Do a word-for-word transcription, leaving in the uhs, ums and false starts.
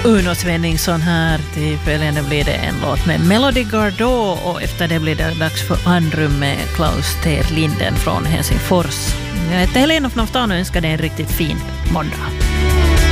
Uno Svenningsson här. Till följande blir det en låt med Melody Gardot och efter det blir det dags för andrum med Klaus Ter Linden från Helsingfors. Jag heter Helena från Aftan och önskar dig en riktigt fin måndag.